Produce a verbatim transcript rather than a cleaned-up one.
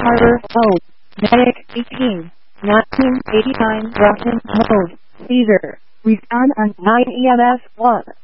Harbor mode. Medic eighteen. nineteen eighty-nine Russian mode. Caesar. Recon on nine E M S one.